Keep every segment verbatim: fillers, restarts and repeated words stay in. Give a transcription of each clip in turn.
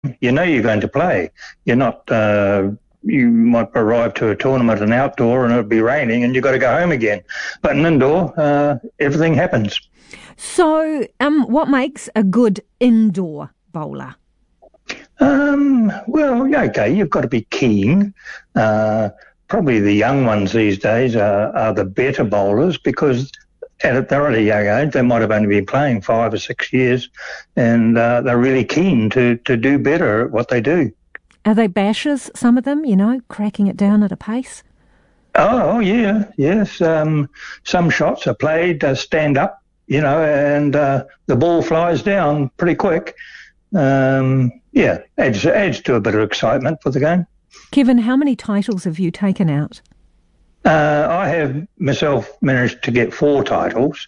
you know you're going to play. You're not, uh, you might arrive to a tournament, an outdoor, and it'll be raining and you've got to go home again. But in indoor, uh, everything happens. So um, what makes a good indoor bowler? Um, well, yeah, okay, you've got to be keen. Uh, probably the young ones these days are, are the better bowlers because at they're at a young age. They might have only been playing five or six years, and uh, they're really keen to, to do better at what they do. Are they bashers, some of them, you know, cracking it down at a pace? Oh, yeah, yes. Um, some shots are played, uh, stand up, you know, and uh, the ball flies down pretty quick. Um, yeah, adds, adds to a bit of excitement for the game. Kevin, how many titles have you taken out? Uh, I have myself managed to get four titles.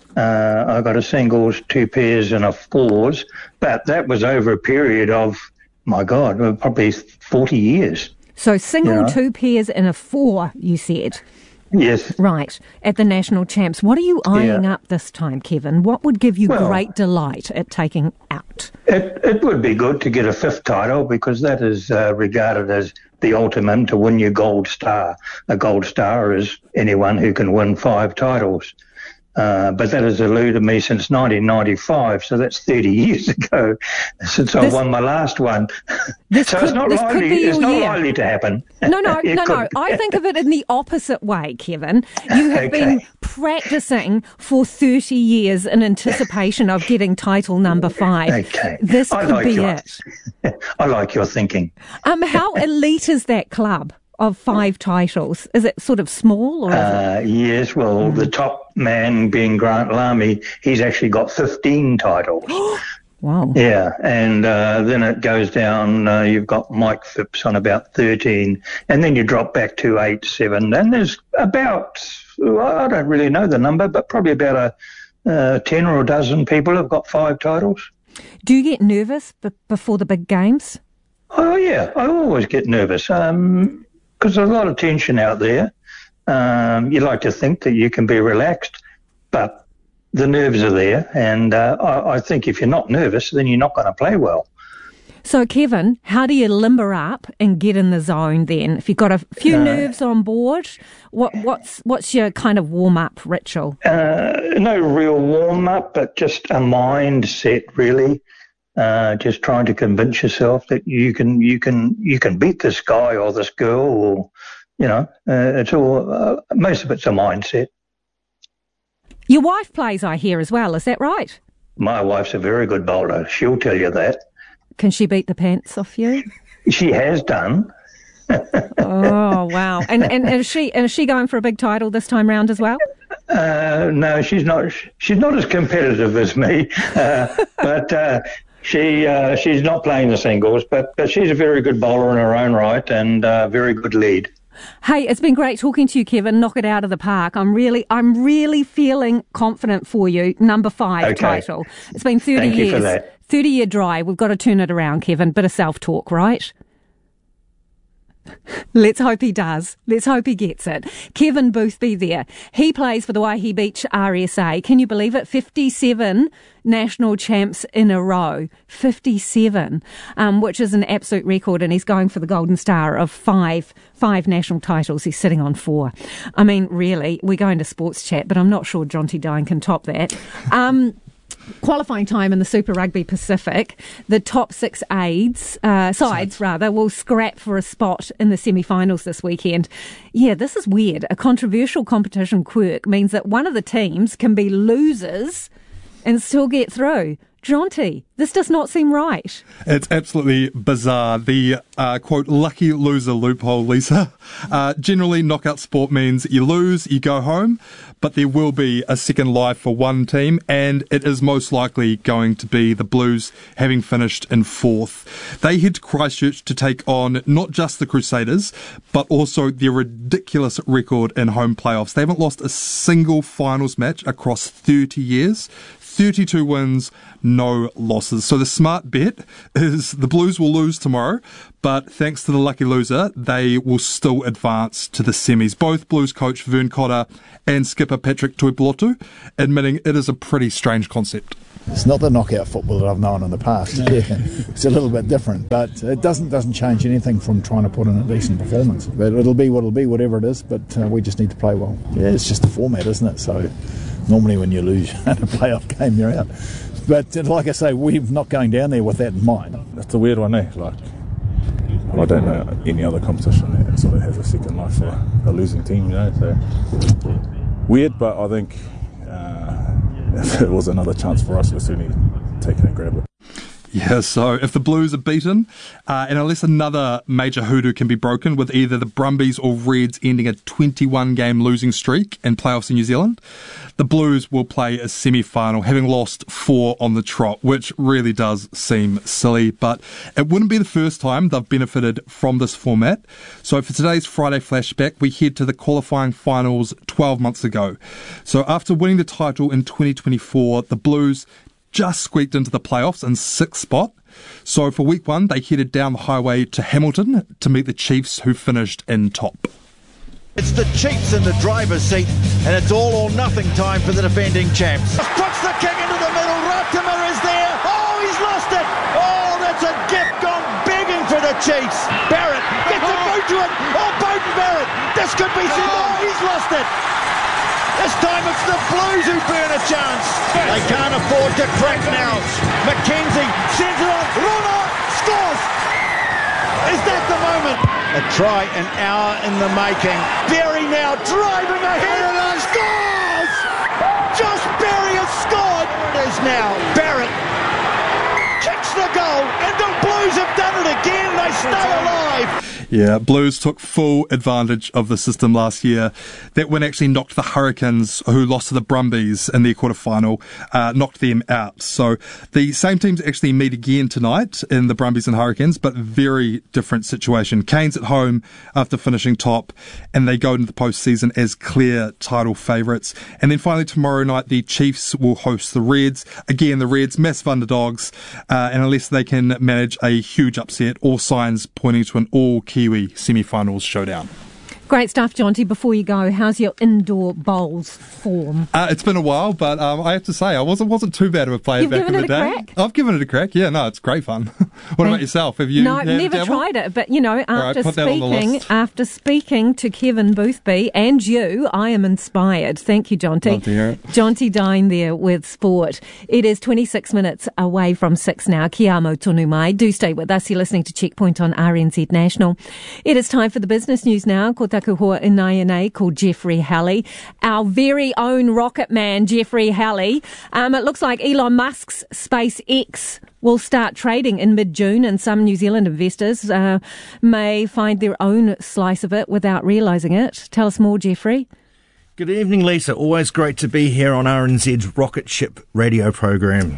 Uh, I got a singles, two pairs and a fours, but that was over a period of, my God, probably forty years. So single, you know? two pairs and a four, you said? Yes. Right, at the National Champs. What are you eyeing Yeah. up this time, Kevin? What would give you Well, great delight at taking out? It, it would be good to get a fifth title because that is uh, regarded as the ultimate to win your gold star. A gold star is anyone who can win five titles. Uh, but that has eluded me since nineteen ninety-five, so that's thirty years ago since I This- won my last one. This so could- it's not this could likely. be It's your not year. likely to happen. No, no, It no, no. could. I think of it in the opposite way, Kevin. You have Okay. been practicing for thirty years in anticipation of getting title number five. Okay. This I could like be your, it. I like your thinking. Um, how elite is that club of five titles? Is it sort of small, or is it? Uh, yes, well, the top man being Grant Lamy, he's actually got fifteen titles. Wow. Yeah, and uh, then it goes down, uh, you've got Mike Phipps on about thirteen, and then you drop back to eight, seven, and there's about, I don't really know the number, but probably about a uh, ten or a dozen people have got five titles. Do you get nervous b- before the big games? Oh, yeah, I always get nervous um, because there's a lot of tension out there. Um, you like to think that you can be relaxed, but the nerves are there, and uh, I, I think if you're not nervous, then you're not going to play well. So, Kevin, how do you limber up and get in the zone then? If you've got a few Uh, nerves on board, what, what's what's your kind of warm-up ritual? Uh, no real warm-up, but just a mindset, really. Uh, just trying to convince yourself that you can you can you can beat this guy or this girl, or you know, uh, it's all uh, most of it's a mindset. Your wife plays, I hear, as well. Is that right? My wife's a very good bowler. She'll tell you that. Can she beat the pants off you? She has done. Oh, wow. And, and, and is she and is she going for a big title this time round as well? Uh, no, she's not. She's not as competitive as me, uh, but uh, she uh, she's not playing the singles. But, but she's a very good bowler in her own right and uh, very good lead. Hey, it's been great talking to you, Kevin. Knock it out of the park. I'm really, I'm really feeling confident for you. Number five Okay. title. It's been thirty Thank you years, for that. thirty year dry. We've got to turn it around, Kevin. Bit of self talk, right? Let's hope he does. Let's hope he gets it. Kevin Boothby there. He plays for the Waihi Beach R S A. Can you believe it? fifty-seven national champs in a row. fifty-seven, um, which is an absolute record. And he's going for the Golden Star of five, five national titles. He's sitting on four. I mean, really, we're going to sports chat, but I'm not sure Jonty Dine can top that. Um, Qualifying time in the Super Rugby Pacific, the top six aids, uh, sides rather, will scrap for a spot in the semi-finals this weekend. Yeah, this is weird. A controversial competition quirk means that one of the teams can be losers and still get through. Jonty, this does not seem right. It's absolutely bizarre. The, uh, quote, lucky loser loophole, Lisa. Uh, generally, knockout sport means you lose, you go home, but there will be a second life for one team, and it is most likely going to be the Blues, having finished in fourth. They head to Christchurch to take on not just the Crusaders, but also their ridiculous record in home playoffs. They haven't lost a single finals match across thirty years. thirty-two wins, no losses. losses. So the smart bet is the Blues will lose tomorrow, but thanks to the lucky loser, they will still advance to the semis. Both Blues coach Vern Cotter and skipper Patrick Tuipulotu admitting it is a pretty strange concept. It's not the knockout football that I've known in the past. No. Yeah, it's a little bit different, but it doesn't doesn't change anything from trying to put in a decent performance. But it'll be what it'll be, whatever it is. But uh, we just need to play well. Yeah, it's just the format, isn't it? So normally when you lose in a playoff game, you're out. But uh, like I say, we're not going down there with that in mind. That's a weird one, eh? Like, I don't know any other competition that sort of has a second life for a losing team, you know. So weird, but I think. Uh, If it was another chance for us, we're certainly taking a grab it. Yeah, so if the Blues are beaten, uh, and unless another major hoodoo can be broken with either the Brumbies or Reds ending a twenty-one game losing streak in playoffs in New Zealand, the Blues will play a semi-final, having lost four on the trot, which really does seem silly, but it wouldn't be the first time they've benefited from this format. So for today's Friday flashback, we head to the qualifying finals twelve months ago. So after winning the title in twenty twenty-four, the Blues just squeaked into the playoffs in sixth spot. So for week one, they headed down the highway to Hamilton to meet the Chiefs, who finished in top. It's the Chiefs in the driver's seat, and it's all or nothing time for the defending champs. Puts the kick into the middle. Ratimer is there. Oh, he's lost it. Oh, that's a gift gone begging for the Chiefs. Barrett gets a boot to it. Oh, Beauden Barrett. This could be some. Oh, he's lost it. This time it's the Blues who burn a chance. They can't afford to crack now. McKenzie sends it on. Rona scores. Is that the moment? A try an hour in the making. Berry now driving ahead and scores! Josh Berry has scored. It is now. Barrett kicks the goal, and the Blues have done it again. They stay alive. Yeah, Blues took full advantage of the system last year. That win actually knocked the Hurricanes, who lost to the Brumbies in their quarterfinal, uh, knocked them out. So the same teams actually meet again tonight in the Brumbies and Hurricanes, but very different situation. Canes at home after finishing top, and they go into the postseason as clear title favourites. And then finally tomorrow night, the Chiefs will host the Reds. Again, the Reds, massive underdogs, uh, and unless they can manage a huge upset, all signs pointing to an all-Kiwi semi-finals showdown. Great stuff, Jonty. Before you go, how's your indoor bowls form? Uh, it's been a while, but um, I have to say, I wasn't wasn't too bad of a player You've back in the given it a day. crack? I've given it a crack. Yeah, no, it's great fun. What about yourself? Have you? No, have never dabbled? tried it. But you know, after right, put that on the speaking, list. after speaking to Kevin Boothby and you, I am inspired. Thank you, Jonty. Love to hear it. Jonty Dine there with sport. It is twenty-six minutes away from six now. Ki amo tonu mai. Do stay with us. You're listening to Checkpoint on R N Z National. It is time for the business news now. Ko taku hoa inai called Jeffrey Halley, our very own rocket man, Jeffrey Halley. Um, it looks like Elon Musk's SpaceX will start trading in mid-June, and some New Zealand investors uh, may find their own slice of it without realising it. Tell us more, Jeffrey. Good evening, Lisa. Always great to be here on R N Z's Rocket Ship radio program.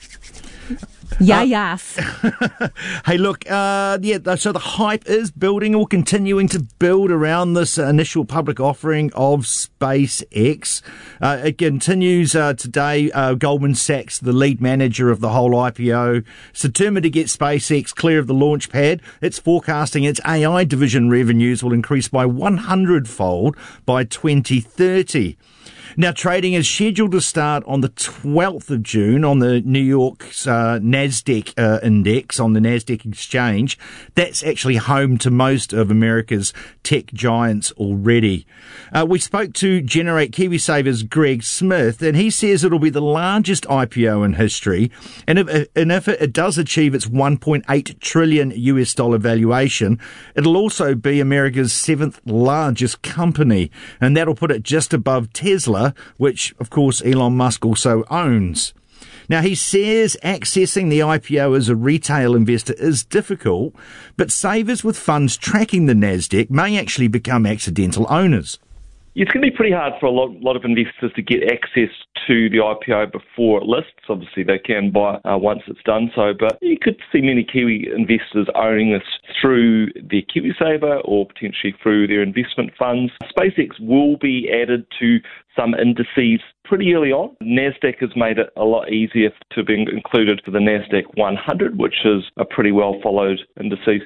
Yeah, uh, yes. Hey, look, uh, yeah, so the hype is building or continuing to build around this initial public offering of SpaceX. Uh, it continues uh, today. Uh, Goldman Sachs, the lead manager of the whole I P O, is determined to get SpaceX clear of the launch pad. It's forecasting its A I division revenues will increase by one hundred fold by twenty thirty. Now, trading is scheduled to start on the twelfth of June on the New York's uh, NASDAQ uh, index, on the NASDAQ exchange. That's actually home to most of America's tech giants already. Uh, we spoke to Generate KiwiSaver's Greg Smith, and he says it'll be the largest I P O in history. And if, and if it does achieve its one point eight trillion U S dollar valuation, it'll also be America's seventh largest company. And that'll put it just above Tesla, which, of course, Elon Musk also owns. Now, he says accessing the I P O as a retail investor is difficult, but savers with funds tracking the NASDAQ may actually become accidental owners. It's going to be pretty hard for a lot, lot of investors to get access to the I P O before it lists. Obviously, they can buy uh, once it's done so, but you could see many Kiwi investors owning this through their KiwiSaver or potentially through their investment funds. SpaceX will be added to some indices pretty early on. NASDAQ has made it a lot easier to be included for the NASDAQ one hundred, which is a pretty well-followed indices.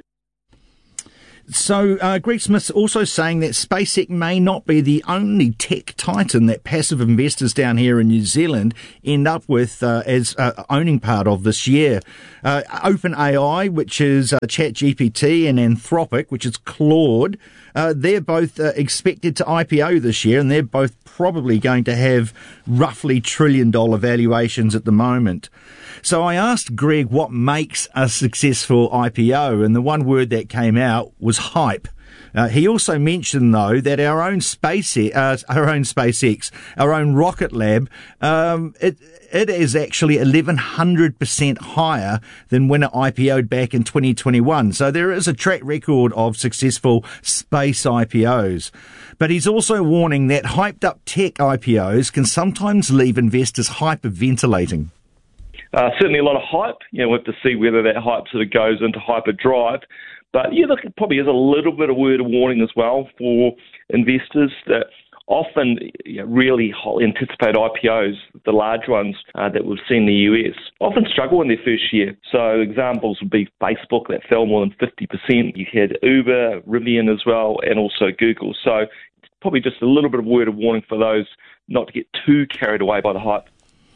So, uh, Greg Smith's also saying that SpaceX may not be the only tech titan that passive investors down here in New Zealand end up with uh, as uh, owning part of this year. Uh, OpenAI, which is uh, ChatGPT, and Anthropic, which is Claude, uh, they're both uh, expected to I P O this year, and they're both probably going to have roughly trillion dollar valuations at the moment. So I asked Greg what makes a successful I P O, and the one word that came out was hype. Uh, he also mentioned, though, that our own space, uh, our own SpaceX, our own rocket lab, um, it it is actually eleven hundred percent higher than when it I P O'd back in twenty twenty-one. So there is a track record of successful space I P Os. But he's also warning that hyped up tech I P Os can sometimes leave investors hyperventilating. Uh, certainly a lot of hype. You know, we'll have to see whether that hype sort of goes into hyperdrive. But yeah, look, it probably is a little bit of word of warning as well for investors that often, you know, really anticipated I P Os, the large ones uh, that we've seen in the U S, often struggle in their first year. So examples would be Facebook, that fell more than fifty percent. You had Uber, Rivian as well, and also Google. So it's probably just a little bit of word of warning for those not to get too carried away by the hype.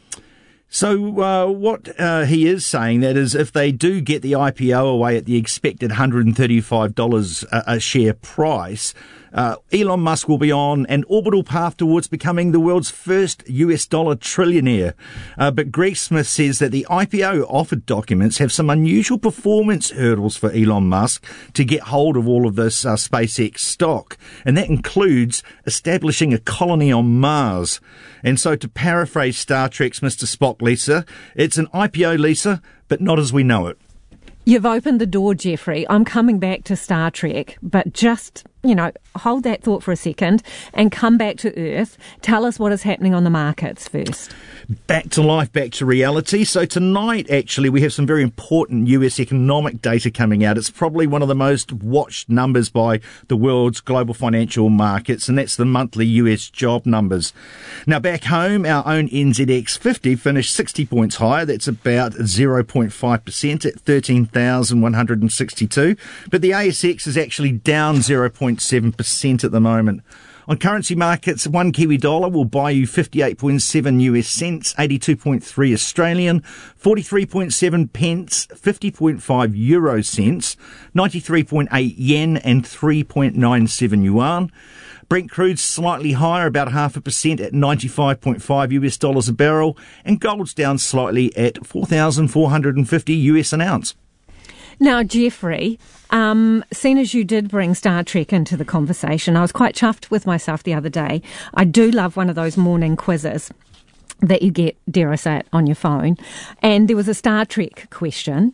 So uh, what uh, he is saying, that is, if they do get the I P O away at the expected one hundred thirty-five dollars a, a share price, uh, Elon Musk will be on an orbital path towards becoming the world's first U S dollar trillionaire. Uh, but Greg Smith says that the I P O offered documents have some unusual performance hurdles for Elon Musk to get hold of all of this uh, SpaceX stock. And that includes establishing a colony on Mars. And so to paraphrase Star Trek's Mister Spock, Lisa, it's an I P O, Lisa, but not as we know it. You've opened the door, Jeffrey. I'm coming back to Star Trek, but just, you know, hold that thought for a second and come back to Earth. Tell us what is happening on the markets first. Back to life, back to reality. So tonight, actually, we have some very important U S economic data coming out. It's probably one of the most watched numbers by the world's global financial markets, and that's the monthly U S job numbers. Now, back home, our own N Z X fifty finished sixty points higher. That's about zero point five percent at thirteen thousand one hundred sixty-two. But the A S X is actually down zero point seven percent at the moment. On currency markets, one Kiwi dollar will buy you fifty-eight point seven U S cents, eighty-two point three Australian, forty-three point seven pence, fifty point five euro cents, ninety-three point eight yen and three point nine seven yuan. Brent crude's slightly higher, about half a percent at ninety-five point five U S dollars a barrel, and gold's down slightly at four thousand four hundred fifty U S an ounce. Now, Jeffrey, um, seeing as you did bring Star Trek into the conversation, I was quite chuffed with myself the other day. I do love one of those morning quizzes that you get, dare I say it, on your phone. And there was a Star Trek question.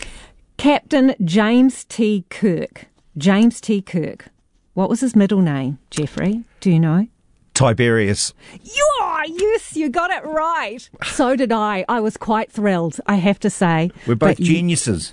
Captain James T. Kirk. James T. Kirk. What was his middle name, Jeffrey? Do you know? Tiberius. Yeah, yes, you got it right. So did I. I was quite thrilled, I have to say. We're both But geniuses.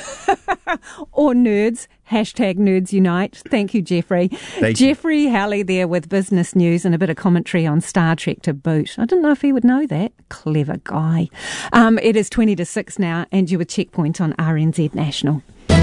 Or nerds. Hashtag Nerds Unite. Thank you, Jeffrey. Thank Jeffrey Halley there with business news and a bit of commentary on Star Trek to boot. I didn't know if he would know that. Clever guy. Um, it is twenty to six now, and you're with Checkpoint on R N Z National.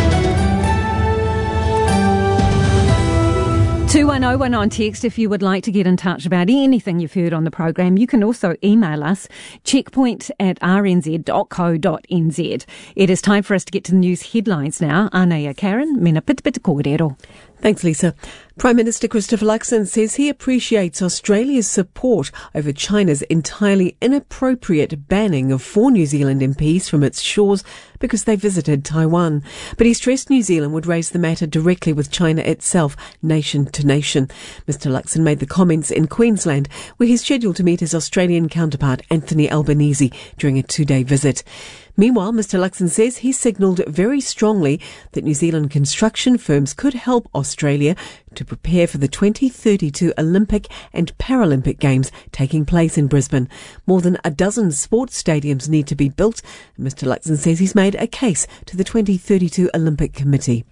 two one oh one on text if you would like to get in touch about anything you've heard on the program. You can also email us, checkpoint at r n z dot co dot n z. It is time for us to get to the news headlines now. Anaya Karen, mena pitipita kōrero. Thanks, Lisa. Prime Minister Christopher Luxon says he appreciates Australia's support over China's entirely inappropriate banning of four New Zealand M Ps from its shores because they visited Taiwan. But he stressed New Zealand would raise the matter directly with China itself, nation to nation. Mister Luxon made the comments in Queensland, where he's scheduled to meet his Australian counterpart Anthony Albanese during a two-day visit. Meanwhile, Mister Luxon says he signalled very strongly that New Zealand construction firms could help Australia to prepare for the twenty thirty-two Olympic and Paralympic Games taking place in Brisbane. More than a dozen sports stadiums need to be built, and Mister Luxon says he's made a case to the twenty thirty-two Olympic Committee.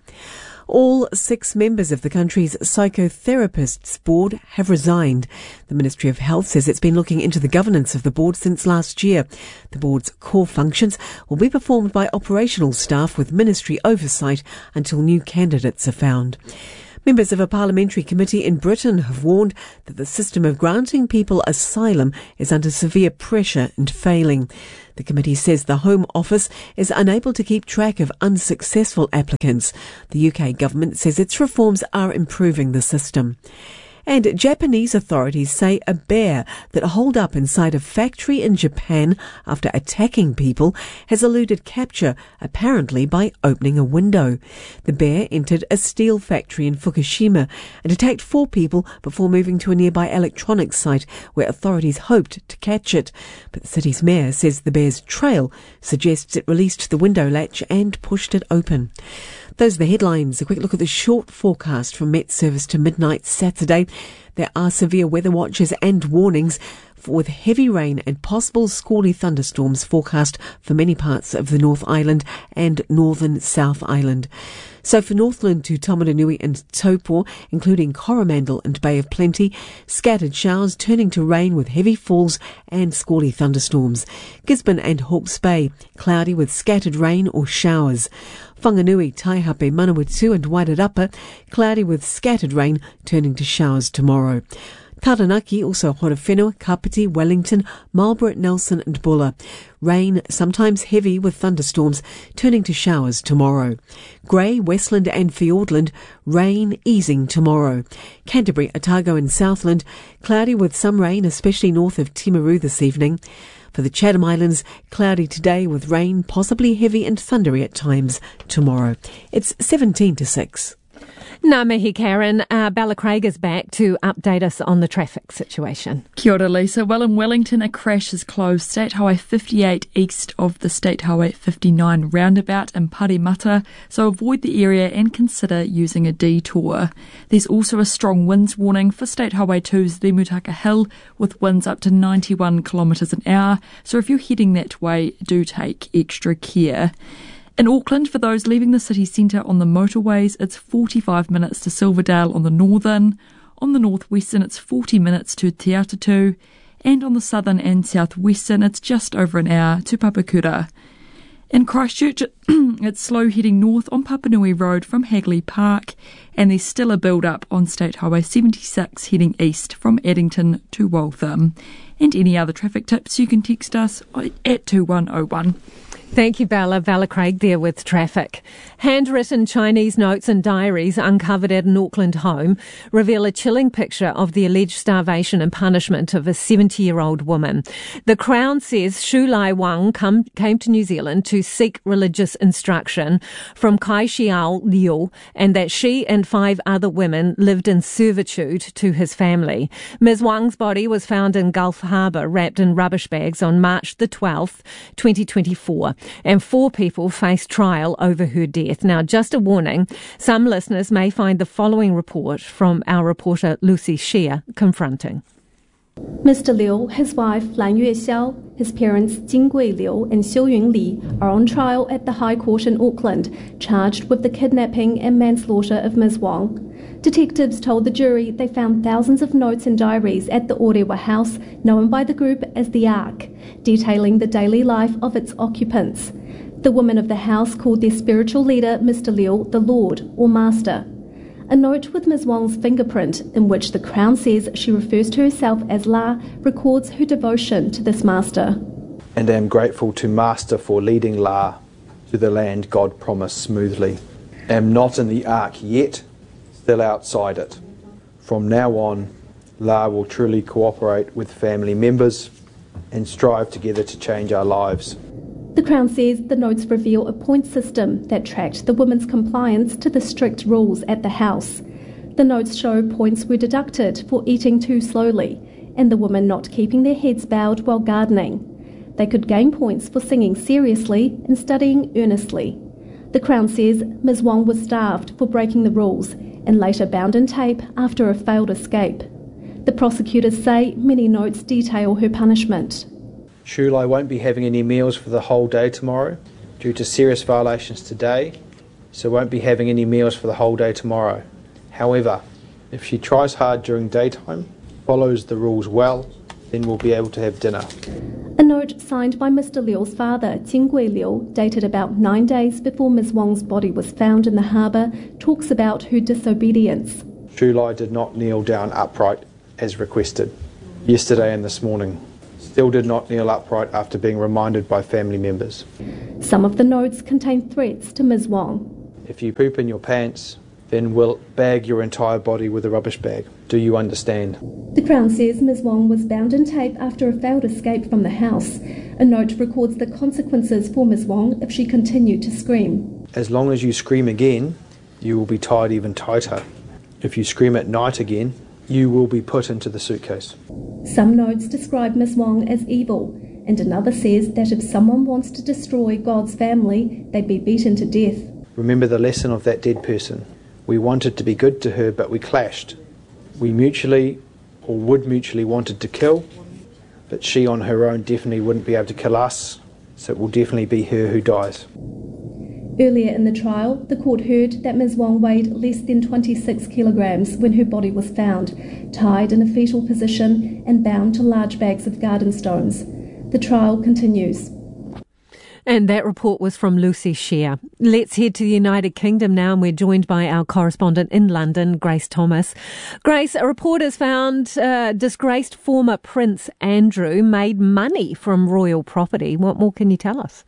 All six members of the country's psychotherapists board have resigned. The Ministry of Health says it's been looking into the governance of the board since last year. The board's core functions will be performed by operational staff with ministry oversight until new candidates are found. Members of a parliamentary committee in Britain have warned that the system of granting people asylum is under severe pressure and failing. The committee says the Home Office is unable to keep track of unsuccessful applicants. The U K government says its reforms are improving the system. And Japanese authorities say a bear that holed up inside a factory in Japan after attacking people has eluded capture, apparently by opening a window. The bear entered a steel factory in Fukushima and attacked four people before moving to a nearby electronics site where authorities hoped to catch it. But the city's mayor says the bear's trail suggests it released the window latch and pushed it open. Those are the headlines. A quick look at the short forecast from Met Service to midnight Saturday. There are severe weather watches and warnings with heavy rain and possible squally thunderstorms forecast for many parts of the North Island and northern South Island. So for Northland to Tomaranui and Taupo, including Coromandel and Bay of Plenty, scattered showers turning to rain with heavy falls and squally thunderstorms. Gisborne and Hawke's Bay, cloudy with scattered rain or showers. Whanganui, Taihape, Manawatu and Wairarapa, cloudy with scattered rain turning to showers tomorrow. Taranaki, also Horowhenua, Kapiti, Wellington, Marlborough, Nelson and Bulla. Rain, sometimes heavy with thunderstorms, turning to showers tomorrow. Grey, Westland and Fiordland, rain easing tomorrow. Canterbury, Otago and Southland, cloudy with some rain, especially north of Timaru this evening. For the Chatham Islands, cloudy today with rain, possibly heavy and thundery at times tomorrow. It's seventeen to six. Ngā mihi, Karen. Uh, Bella Craig is back to update us on the traffic situation. Kia ora, Lisa. Well, in Wellington, a crash has closed State Highway fifty-eight east of the State Highway fifty-nine roundabout in Parimata, so avoid the area and consider using a detour. There's also a strong winds warning for State Highway two's Rimutaka Hill, with winds up to ninety-one kilometres an hour, so if you're heading that way, do take extra care. In Auckland, for those leaving the city centre on the motorways, it's forty-five minutes to Silverdale on the northern. On the northwestern, it's forty minutes to Te Atatu. And on the southern and southwestern, it's just over an hour to Papakura. In Christchurch, it's slow heading north on Papanui Road from Hagley Park. And there's still a build-up on State Highway seventy-six heading east from Addington to Waltham. And any other traffic tips, you can text us at two one oh one. Thank you, Bella. Bella Craig there with traffic. Handwritten Chinese notes and diaries uncovered at an Auckland home reveal a chilling picture of the alleged starvation and punishment of a seventy-year-old woman. The Crown says Shu Lai Wang come, came to New Zealand to seek religious instruction from Kai Xiao Liu, and that she and five other women lived in servitude to his family. Miz Wang's body was found in Gulf Harbour, wrapped in rubbish bags on March the twelfth, twenty twenty-four. And four people face trial over her death. Now, just a warning, some listeners may find the following report from our reporter Lucy Shear confronting. Mister Liu, his wife Lan Yuexiao, his parents Jing Gui Liu and Xiu Yun Li are on trial at the High Court in Auckland, charged with the kidnapping and manslaughter of Miz Wang. Detectives told the jury they found thousands of notes and diaries at the Orewa house, known by the group as the Ark, detailing the daily life of its occupants. The women of the house called their spiritual leader, Mister Liu, the Lord or Master. A note with Miz Wang's fingerprint, in which the Crown says she refers to herself as La, records her devotion to this master. And am grateful to Master for leading La to the land God promised smoothly. Am not in the Ark yet, still outside it. From now on, La will truly cooperate with family members and strive together to change our lives. The Crown says the notes reveal a point system that tracked the women's compliance to the strict rules at the house. The notes show points were deducted for eating too slowly and the women not keeping their heads bowed while gardening. They could gain points for singing seriously and studying earnestly. The Crown says Miz Wong was starved for breaking the rules and later bound in tape after a failed escape. The prosecutors say many notes detail her punishment. Shu Lai won't be having any meals for the whole day tomorrow due to serious violations today, so won't be having any meals for the whole day tomorrow. However, if she tries hard during daytime, follows the rules well, then we'll be able to have dinner. A note signed by Mister Liu's father, Jingwei Liu, dated about nine days before Miz Wong's body was found in the harbour, talks about her disobedience. Shu Lai did not kneel down upright as requested yesterday and this morning. Still did not kneel upright after being reminded by family members. Some of the notes contain threats to Miz Wong. If you poop in your pants, then we'll bag your entire body with a rubbish bag. Do you understand? The Crown says Miz Wong was bound in tape after a failed escape from the house. A note records the consequences for Miz Wong if she continued to scream. As long as you scream again, you will be tied even tighter. If you scream at night again, you will be put into the suitcase. Some notes describe Miz Wong as evil, and another says that if someone wants to destroy God's family, they'd be beaten to death. Remember the lesson of that dead person. We wanted to be good to her, but we clashed. We mutually, or would mutually, wanted to kill, but she on her own definitely wouldn't be able to kill us, so it will definitely be her who dies. Earlier in the trial, the court heard that Miz Wong weighed less than twenty-six kilograms when her body was found, tied in a fetal position and bound to large bags of garden stones. The trial continues. And that report was from Lucy Shear. Let's head to the United Kingdom now, and we're joined by our correspondent in London, Grace Thomas. Grace, a report has found uh, disgraced former Prince Andrew made money from royal property. What more can you tell us?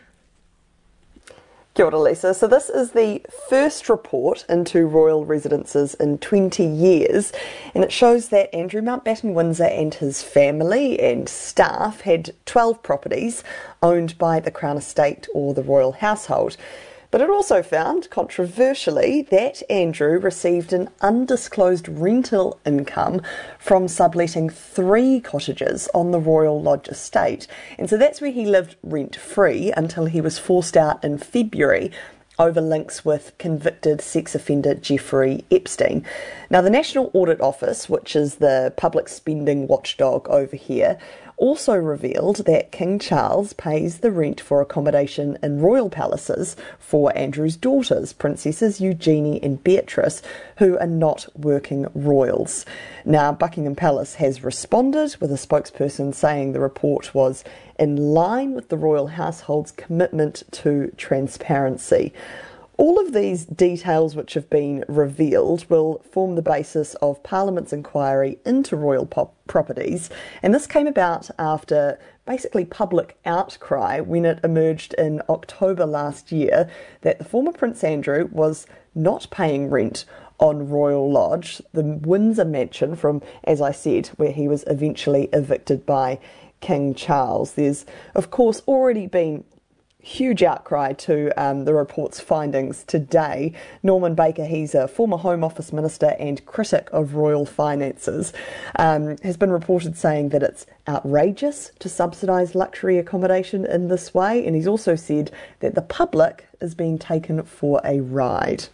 Kia ora, Lisa. So this is the first report into royal residences in twenty years, and it shows that Andrew Mountbatten Windsor and his family and staff had twelve properties owned by the Crown Estate or the royal household. But it also found, controversially, that Andrew received an undisclosed rental income from subletting three cottages on the Royal Lodge estate. And so that's where he lived rent-free until he was forced out in February over links with convicted sex offender Jeffrey Epstein. Now, the National Audit Office, which is the public spending watchdog over here, also revealed that King Charles pays the rent for accommodation in royal palaces for Andrew's daughters, Princesses Eugenie and Beatrice, who are not working royals. Now, Buckingham Palace has responded with a spokesperson saying the report was in line with the royal household's commitment to transparency. All of these details which have been revealed will form the basis of Parliament's inquiry into royal pop- properties, and this came about after basically public outcry when it emerged in October last year that the former Prince Andrew was not paying rent on Royal Lodge, the Windsor mansion from, as I said, where he was eventually evicted by King Charles. There's, of course, already been huge outcry to um, the report's findings today. Norman Baker, he's a former Home Office Minister and critic of royal finances, um, has been reported saying that it's outrageous to subsidise luxury accommodation in this way, and he's also said that the public is being taken for a ride.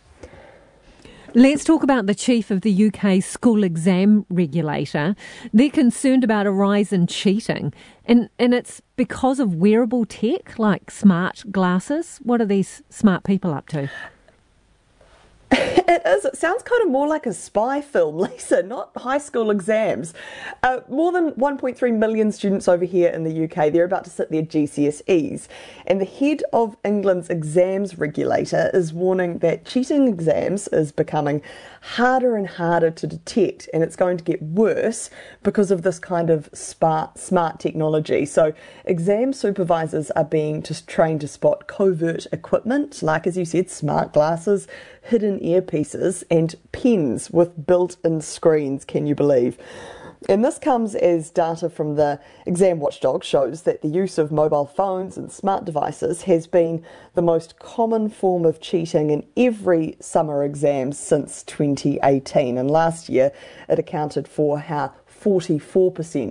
Let's talk about the chief of the U K school exam regulator. They're concerned about a rise in cheating, and, and it's because of wearable tech like smart glasses. What are these smart people up to? It is. It sounds kind of more like a spy film, Lisa, not high school exams. Uh, more than one point three million students over here in the U K, they're about to sit their G C S Es. And the head of England's exams regulator is warning that cheating exams is becoming harder and harder to detect, and it's going to get worse because of this kind of smart, smart technology. So exam supervisors are being just trained to spot covert equipment, like, as you said, smart glasses, hidden earpieces and pens with built-in screens, can you believe? And this comes as data from the Exam Watchdog shows that the use of mobile phones and smart devices has been the most common form of cheating in every summer exam since twenty eighteen. And last year it accounted for how forty-four percent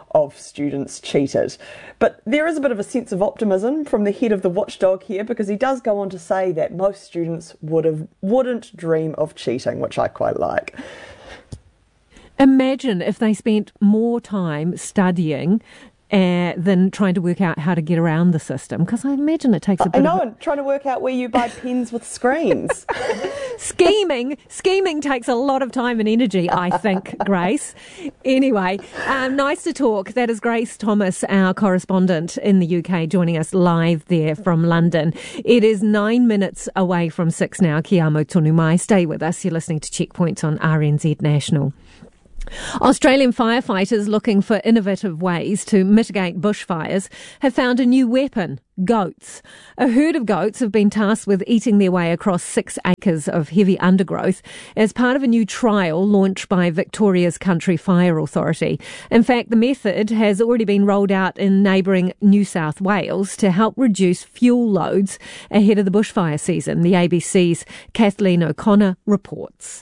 of students cheated. But there is a bit of a sense of optimism from the head of the watchdog here, because he does go on to say that most students would have, wouldn't dream of cheating, which I quite like. Imagine if they spent more time studying Uh, than trying to work out how to get around the system, because I imagine it takes a bit I know, of... and trying to work out where you buy pens with screens. Scheming, scheming takes a lot of time and energy, I think, Grace. Anyway, um, nice to talk. That is Grace Thomas, our correspondent in the U K, joining us live there from London. It is nine minutes away from six now. Kia amo tonu mai. Stay with us. You're listening to Checkpoints on R N Z National. Australian firefighters looking for innovative ways to mitigate bushfires have found a new weapon, goats. A herd of goats have been tasked with eating their way across six acres of heavy undergrowth as part of a new trial launched by Victoria's Country Fire Authority. In fact, the method has already been rolled out in neighbouring New South Wales to help reduce fuel loads ahead of the bushfire season. The A B C's Kathleen O'Connor reports.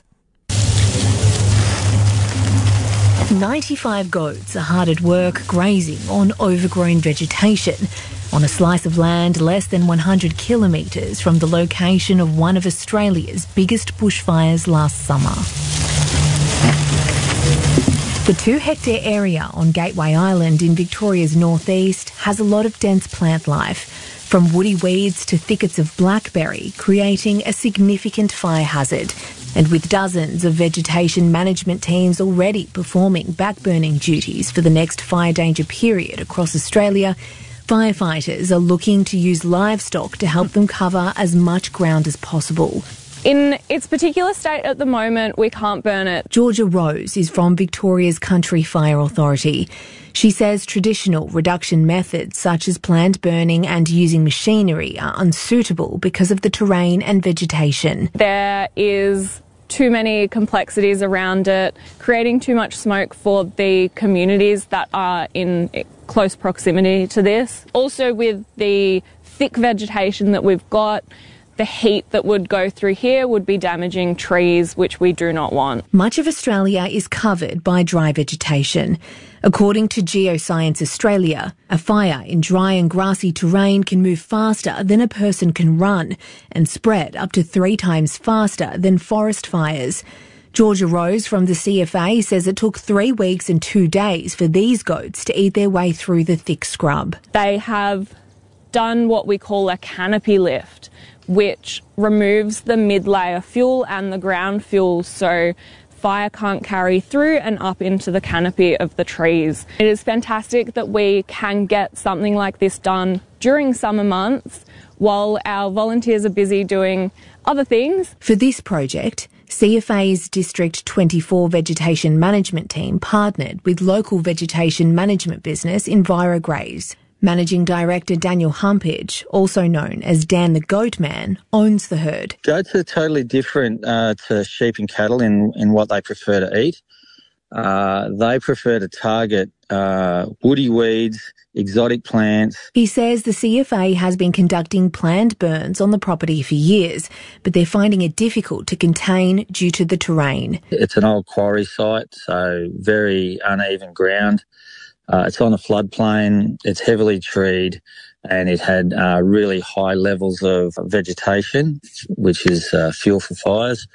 ninety-five goats are hard at work grazing on overgrown vegetation on a slice of land less than one hundred kilometres from the location of one of Australia's biggest bushfires last summer. The two-hectare area on Gateway Island in Victoria's northeast has a lot of dense plant life, from woody weeds to thickets of blackberry, creating a significant fire hazard. And with dozens of vegetation management teams already performing backburning duties for the next fire danger period across Australia, firefighters are looking to use livestock to help them cover as much ground as possible. In its particular state at the moment, we can't burn it. Georgia Rose is from Victoria's Country Fire Authority. She says traditional reduction methods such as planned burning and using machinery are unsuitable because of the terrain and vegetation. There is too many complexities around it, creating too much smoke for the communities that are in close proximity to this. Also, with the thick vegetation that we've got, the heat that would go through here would be damaging trees, which we do not want. Much of Australia is covered by dry vegetation. According to Geoscience Australia, a fire in dry and grassy terrain can move faster than a person can run and spread up to three times faster than forest fires. Georgia Rose from the C F A says it took three weeks and two days for these goats to eat their way through the thick scrub. They have done what we call a canopy lift, which removes the mid-layer fuel and the ground fuel so fire can't carry through and up into the canopy of the trees. It is fantastic that we can get something like this done during summer months while our volunteers are busy doing other things. For this project, C F A's District twenty-four Vegetation Management Team partnered with local vegetation management business EnviroGraze. Managing Director Daniel Humpage, also known as Dan the Goat Man, owns the herd. Goats are totally different uh, to sheep and cattle in, in what they prefer to eat. Uh, they prefer to target uh, woody weeds, exotic plants. He says the C F A has been conducting planned burns on the property for years, but they're finding it difficult to contain due to the terrain. It's an old quarry site, so very uneven ground. Uh, it's on a floodplain, it's heavily treed, and it had uh, really high levels of vegetation, which is uh, fuel for fires.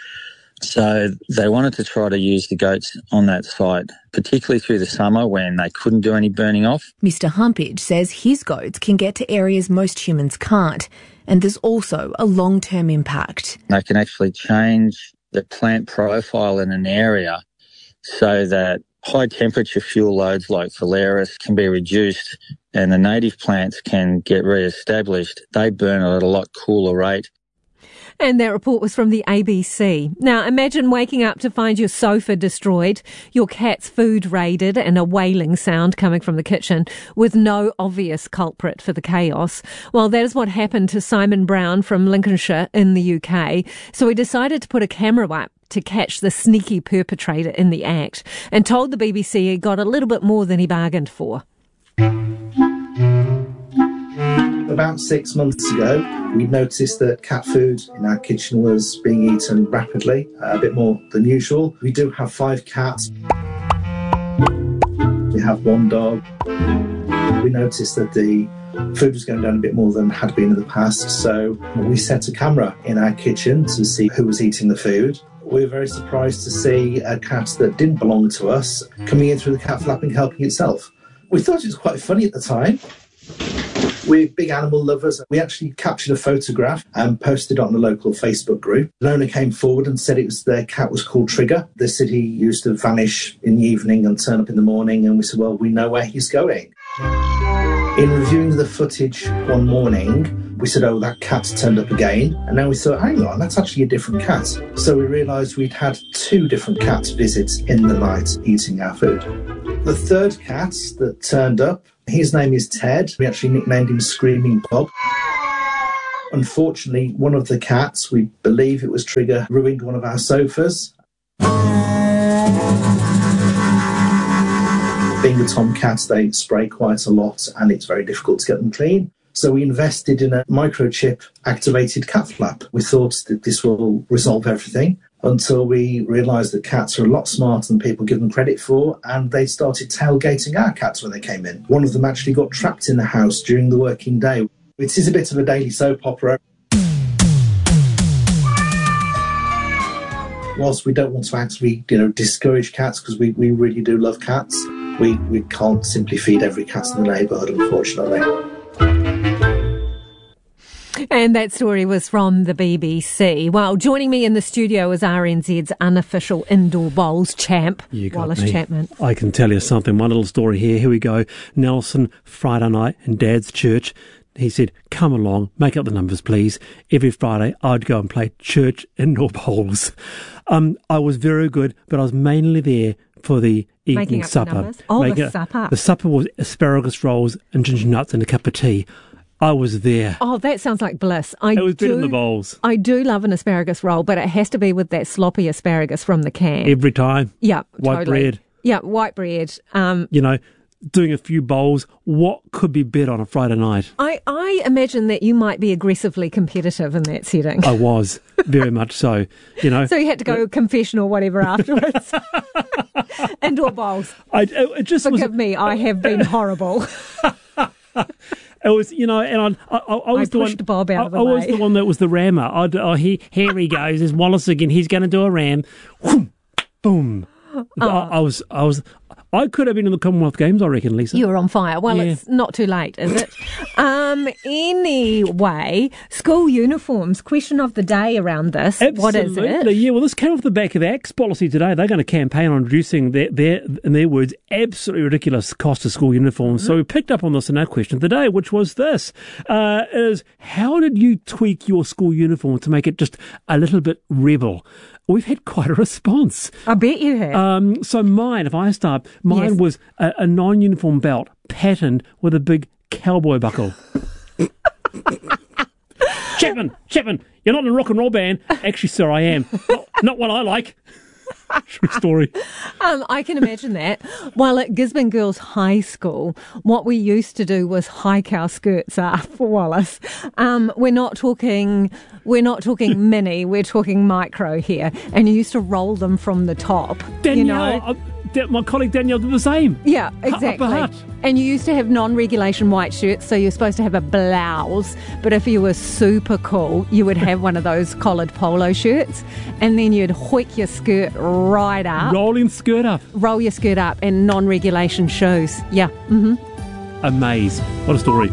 So they wanted to try to use the goats on that site, particularly through the summer when they couldn't do any burning off. Mister Humpage says his goats can get to areas most humans can't, and there's also a long-term impact. They can actually change the plant profile in an area so that high temperature fuel loads like Phalaris can be reduced and the native plants can get re-established. They burn at a lot cooler rate. And that report was from the A B C. Now, imagine waking up to find your sofa destroyed, your cat's food raided, and a wailing sound coming from the kitchen with no obvious culprit for the chaos. Well, that is what happened to Simon Brown from Lincolnshire in the U K. So he decided to put a camera up to catch the sneaky perpetrator in the act and told the B B C he got a little bit more than he bargained for. About six months ago, we noticed that cat food in our kitchen was being eaten rapidly, uh, a bit more than usual. We do have five cats. We have one dog. We noticed that the food was going down a bit more than had been in the past, so we set a camera in our kitchen to see who was eating the food. We were very surprised to see a cat that didn't belong to us coming in through the cat flap and helping itself. We thought it was quite funny at the time. We're big animal lovers. We actually captured a photograph and posted it on the local Facebook group. An owner came forward and said it was their cat was called Trigger. They said he used to vanish in the evening and turn up in the morning, and we said, well, we know where he's going. In reviewing the footage one morning, we said, oh, that cat turned up again. And now we thought, hang on, that's actually a different cat. So we realised we'd had two different cat visits in the night eating our food. The third cat that turned up, his name is Ted. We actually nicknamed him Screaming Bob. Unfortunately, one of the cats, we believe it was Trigger, ruined one of our sofas. Being a tomcat, they spray quite a lot and it's very difficult to get them clean. So we invested in a microchip activated cat flap. We thought that this will resolve everything, until we realised that cats are a lot smarter than people give them credit for, and they started tailgating our cats when they came in. One of them actually got trapped in the house during the working day. It is a bit of a daily soap opera. Whilst we don't want to actually, you know, discourage cats, because we, we really do love cats, we, we can't simply feed every cat in the neighbourhood, unfortunately. And that story was from the B B C. Well, joining me in the studio is R N Z's unofficial indoor bowls champ, you got Wallace me. Chapman. I can tell you something. One little story here. Here we go. Nelson, Friday night in Dad's church. He said, come along, make up the numbers, please. Every Friday, I'd go and play church indoor bowls. Um, I was very good, but I was mainly there for the evening Making up supper. the numbers. Oh, Making the up- supper. The supper was asparagus rolls and ginger nuts and a cup of tea. I was there. Oh, that sounds like bliss. I It was do, better than the bowls. I do love an asparagus roll, but it has to be with that sloppy asparagus from the can. Every time. Yeah, White totally. bread. Yeah, white bread. Um, You know, doing a few bowls. What could be better on a Friday night? I, I imagine that you might be aggressively competitive in that setting. I was, very much so. You know. So you had to go confession or whatever afterwards. Indoor bowls. I, it, it just Forgive was, me, I have been horrible. It was, you know, and I, I, I was I the one. pushed Bob out I, of the I was way. the one that was the rammer. I'd, oh, he, here he goes. There's Wallace again. He's going to do a ram. Whoom, boom. Oh. I, I was, I was, I could have been in the Commonwealth Games, I reckon, Lisa. You were on fire. Well, Yeah. it's not too late, is it? um, anyway, school uniforms. Question of the day around this. What is Absolutely, it? yeah. Well, this came off the back of the Axe policy today. They're going to campaign on reducing their, their in their words, absolutely ridiculous cost of school uniforms. Mm-hmm. So we picked up on this in our question of the day, which was this: uh, is how did you tweak your school uniform to make it just a little bit rebel? We've had quite a response. I bet you have. Um, so mine, if I start, mine Yes. was a, a non-uniform belt patterned with a big cowboy buckle. Chapman, Chapman, you're not in a rock and roll band. Actually, sir, I am. Not, not what I like. True story. Um, I can imagine that. While at Gisborne Girls High School, what we used to do was hike our skirts up for Wallace. Um, we're not talking, we're not talking mini, we're talking micro here. And you used to roll them from the top. Danielle, you know? uh, Da- my colleague Danielle did the same. Yeah, Upper exactly. hat. And you used to have non-regulation white shirts, so you're supposed to have a blouse. But if you were super cool, you would have one of those collared polo shirts, and then you'd hoik your skirt right up. Rolling skirt up. Roll your skirt up and non-regulation shoes. Yeah. Mm-hmm. Amaze. What a story.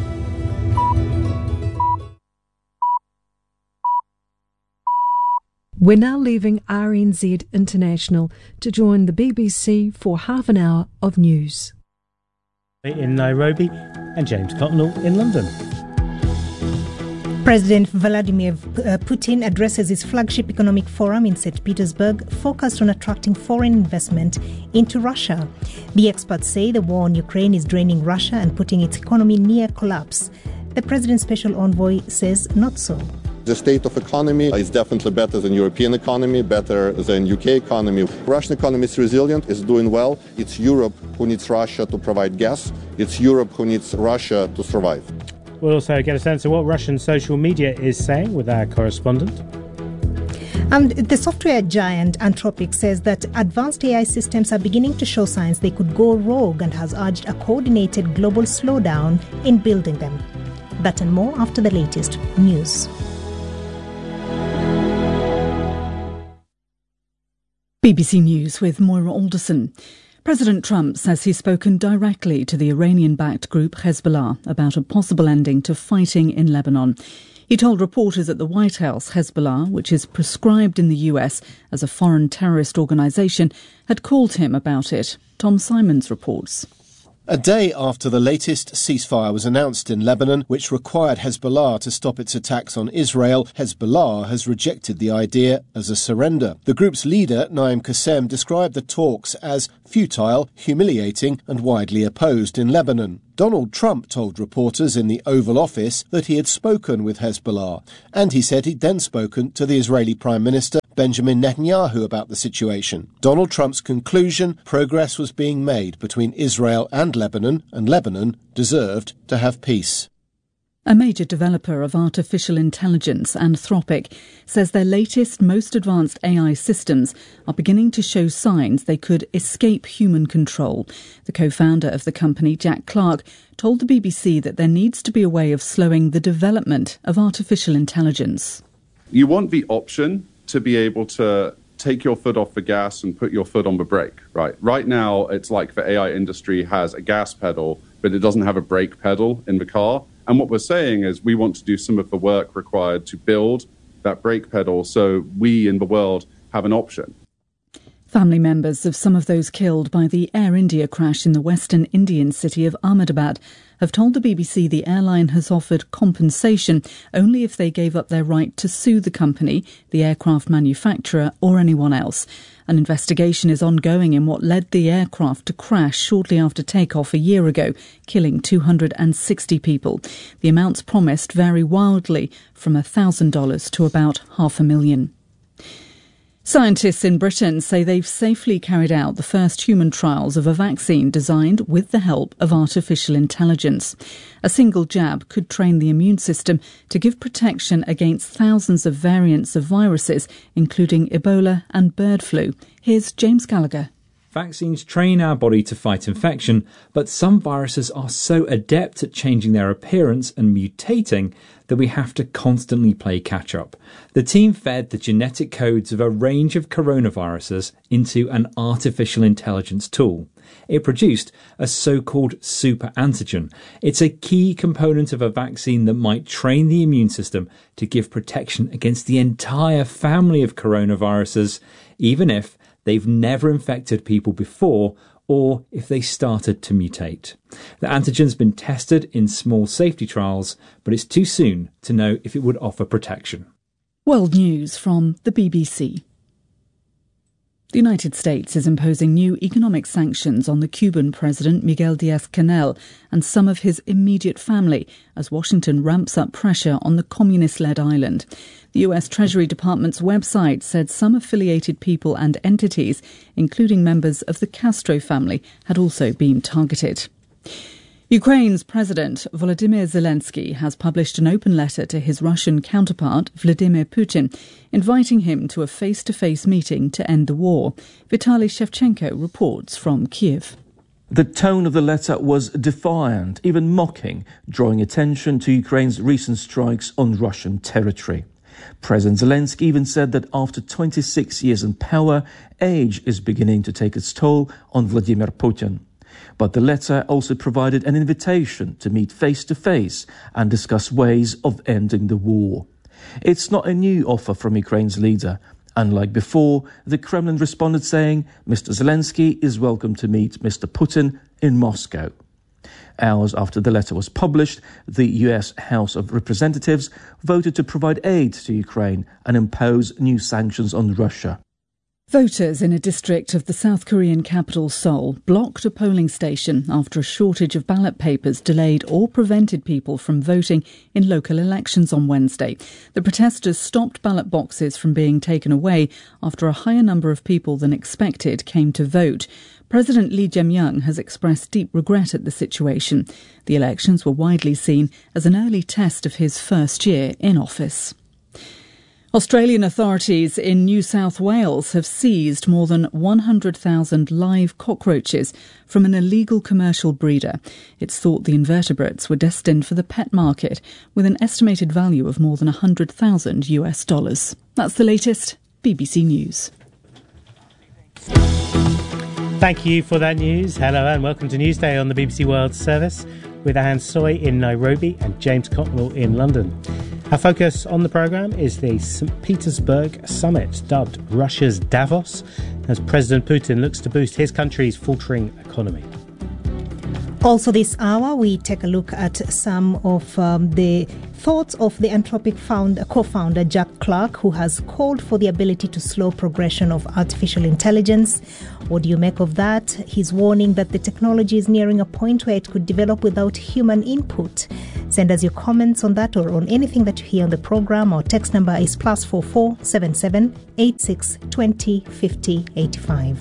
We're now leaving R N Z International to join the B B C for half an hour of news. In Nairobi and James Cotnell in London. President Vladimir Putin addresses his flagship economic forum in Saint Petersburg, focused on attracting foreign investment into Russia. The experts say the war on Ukraine is draining Russia and putting its economy near collapse. The president's special envoy says not so. The state of economy is definitely better than European economy, better than U K economy. Russian economy is resilient, is doing well. It's Europe who needs Russia to provide gas. It's Europe who needs Russia to survive. We'll also get a sense of what Russian social media is saying with our correspondent. Um, the software giant Anthropic says that advanced A I systems are beginning to show signs they could go rogue and has urged a coordinated global slowdown in building them. That and more after the latest news. B B C News with Moira Alderson. President Trump says he's spoken directly to the Iranian-backed group Hezbollah about a possible ending to fighting in Lebanon. He told reporters at the White House Hezbollah, which is prescribed in the U S as a foreign terrorist organisation, had called him about it. Tom Simons reports. A day after the latest ceasefire was announced in Lebanon, which required Hezbollah to stop its attacks on Israel, Hezbollah has rejected the idea as a surrender. The group's leader, Naim Qassem, described the talks as futile, humiliating and widely opposed in Lebanon. Donald Trump told reporters in the Oval Office that he had spoken with Hezbollah, and he said he'd then spoken to the Israeli Prime Minister Benjamin Netanyahu about the situation. Donald Trump's conclusion: progress was being made between Israel and Lebanon, and Lebanon deserved to have peace. A major developer of artificial intelligence, Anthropic, says their latest, most advanced A I systems are beginning to show signs they could escape human control. The co-founder of the company, Jack Clark, told the B B C that there needs to be a way of slowing the development of artificial intelligence. You want the option to be able to take your foot off the gas and put your foot on the brake, right? Right now, it's like the A I industry has a gas pedal, but it doesn't have a brake pedal in the car. And what we're saying is we want to do some of the work required to build that brake pedal so we in the world have an option. Family members of some of those killed by the Air India crash in the western Indian city of Ahmedabad have told the B B C the airline has offered compensation only if they gave up their right to sue the company, the aircraft manufacturer or anyone else. An investigation is ongoing in what led the aircraft to crash shortly after takeoff a year ago, killing two hundred sixty people. The amounts promised vary wildly from one thousand dollars to about half a million. Scientists in Britain say they've safely carried out the first human trials of a vaccine designed with the help of artificial intelligence. A single jab could train the immune system to give protection against thousands of variants of viruses, including Ebola and bird flu. Here's James Gallagher. Vaccines train our body to fight infection, but some viruses are so adept at changing their appearance and mutating that we have to constantly play catch-up. The team fed the genetic codes of a range of coronaviruses into an artificial intelligence tool. It produced a so-called super antigen. It's a key component of a vaccine that might train the immune system to give protection against the entire family of coronaviruses, even if they've never infected people before or if they started to mutate. The antigen's been tested in small safety trials, but it's too soon to know if it would offer protection. World News from the B B C. The United States is imposing new economic sanctions on the Cuban President Miguel Diaz-Canel and some of his immediate family as Washington ramps up pressure on the communist-led island. The U S Treasury Department's website said some affiliated people and entities, including members of the Castro family, had also been targeted. Ukraine's President Volodymyr Zelensky has published an open letter to his Russian counterpart Vladimir Putin, inviting him to a face-to-face meeting to end the war. Vitaly Shevchenko reports from Kiev. The tone of the letter was defiant, even mocking, drawing attention to Ukraine's recent strikes on Russian territory. President Zelensky even said that after twenty-six years in power, age is beginning to take its toll on Vladimir Putin. But the letter also provided an invitation to meet face-to-face and discuss ways of ending the war. It's not a new offer from Ukraine's leader. Unlike before, the Kremlin responded saying Mister Zelensky is welcome to meet Mister Putin in Moscow. Hours after the letter was published, the U S House of Representatives voted to provide aid to Ukraine and impose new sanctions on Russia. Voters in a district of the South Korean capital Seoul blocked a polling station after a shortage of ballot papers delayed or prevented people from voting in local elections on Wednesday. The protesters stopped ballot boxes from being taken away after a higher number of people than expected came to vote. President Lee Jae-myung has expressed deep regret at the situation. The elections were widely seen as an early test of his first year in office. Australian authorities in New South Wales have seized more than one hundred thousand live cockroaches from an illegal commercial breeder. It's thought the invertebrates were destined for the pet market, with an estimated value of more than one hundred thousand US dollars. That's the latest. B B C News. Thank you for that news. Hello and welcome to Newsday on the B B C World Service with Anne Soy in Nairobi and James Cotwell in London. Our focus on the programme is the Saint Petersburg summit, dubbed Russia's Davos, as President Putin looks to boost his country's faltering economy. Also this hour, we take a look at some of um, the thoughts of the Anthropic founder, co-founder Jack Clark, who has called for the ability to slow progression of artificial intelligence. What do you make of that? He's warning that the technology is nearing a point where it could develop without human input. Send us your comments on that or on anything that you hear on the programme. Our text number is plus four four seven seven eight six twenty fifty eighty five.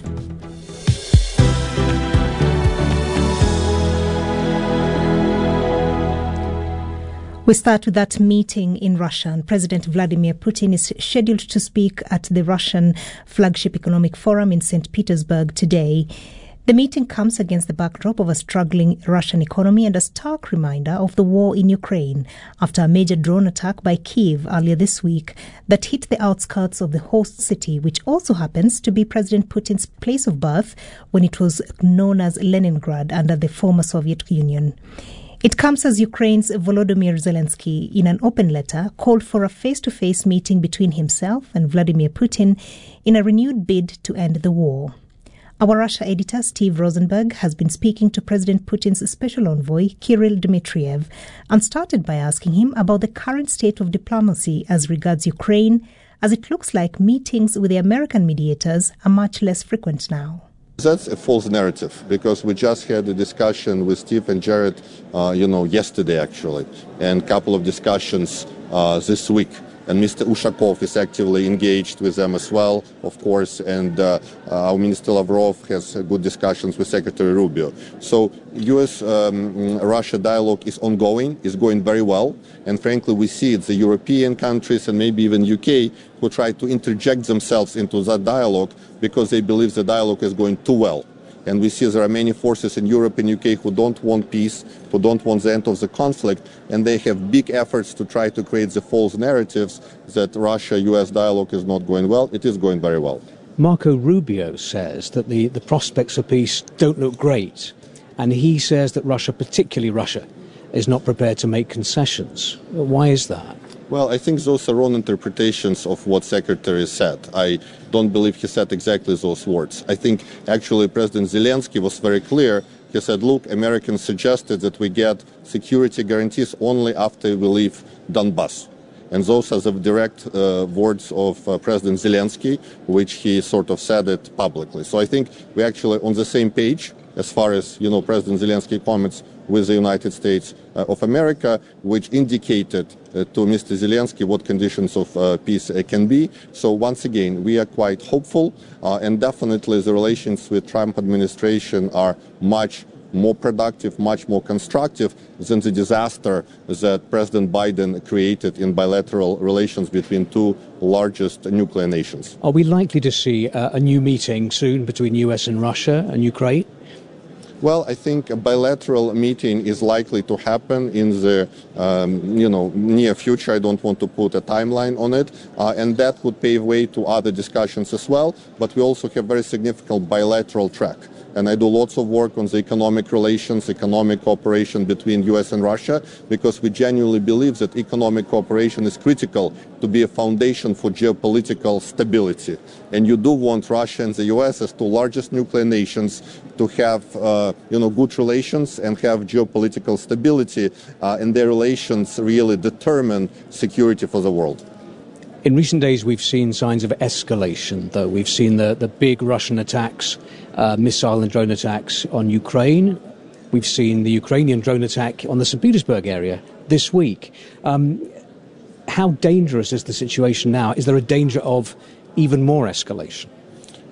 We start with that meeting in Russia, and President Vladimir Putin is scheduled to speak at the Russian flagship economic forum in Saint Petersburg today. The meeting comes against the backdrop of a struggling Russian economy and a stark reminder of the war in Ukraine after a major drone attack by Kyiv earlier this week that hit the outskirts of the host city, which also happens to be President Putin's place of birth when it was known as Leningrad under the former Soviet Union. It comes as Ukraine's Volodymyr Zelensky, in an open letter, called for a face-to-face meeting between himself and Vladimir Putin in a renewed bid to end the war. Our Russia editor, Steve Rosenberg, has been speaking to President Putin's special envoy, Kirill Dmitriev, and started by asking him about the current state of diplomacy as regards Ukraine, as it looks like meetings with the American mediators are much less frequent now. That's a false narrative, because we just had a discussion with Steve and Jared, uh, you know, yesterday actually, and a couple of discussions uh, this week. And Mister Ushakov is actively engaged with them as well, of course, and uh, our Minister Lavrov has uh, good discussions with Secretary Rubio. So U S Russia um, dialogue is ongoing, is going very well, and frankly we see it's the European countries and maybe even U K who try to interject themselves into that dialogue because they believe the dialogue is going too well. And we see there are many forces in Europe and U K who don't want peace, who don't want the end of the conflict, and they have big efforts to try to create the false narratives that Russia-U S dialogue is not going well. It is going very well. Marco Rubio says that the, the prospects of peace don't look great, and he says that Russia, particularly Russia, is not prepared to make concessions. Why is that? Well, I think those are wrong interpretations of what Secretary said. I don't believe he said exactly those words. I think actually President Zelensky was very clear. He said, look, Americans suggested that we get security guarantees only after we leave Donbass. And those are the direct uh, words of uh, President Zelensky, which he sort of said it publicly. So I think we're actually on the same page as far as, you know, President Zelensky comments with the United States uh, of America, which indicated uh, to Mister Zelensky what conditions of uh, peace uh, can be. So once again, we are quite hopeful, uh, and definitely the relations with Trump administration are much more productive, much more constructive than the disaster that President Biden created in bilateral relations between two largest nuclear nations. Are we likely to see uh, a new meeting soon between U S and Russia and Ukraine? Well, I think a bilateral meeting is likely to happen in the um, you know, near future. I don't want to put a timeline on it, uh, and that would pave way to other discussions as well. But we also have very significant bilateral track. And I do lots of work on the economic relations, economic cooperation between U S and Russia, because we genuinely believe that economic cooperation is critical to be a foundation for geopolitical stability. And you do want Russia and the U S as two largest nuclear nations to have uh, you know, good relations and have geopolitical stability, uh, and their relations really determine security for the world. In recent days, we've seen signs of escalation, though. We've seen the, the big Russian attacks, uh, missile and drone attacks on Ukraine. We've seen the Ukrainian drone attack on the Saint Petersburg area this week. Um, how dangerous is the situation now? Is there a danger of even more escalation?